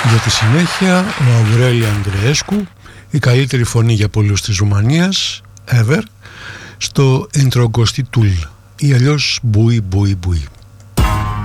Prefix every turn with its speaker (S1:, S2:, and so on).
S1: Για τη συνέχεια ο Αουρέλη Ανδρεέσκου, η καλύτερη φωνή για πολλούς της Ρουμανίας ever, στο Εντρογκοστή Τούλ ή αλλιώς Μπούι Μπούι Μπούι.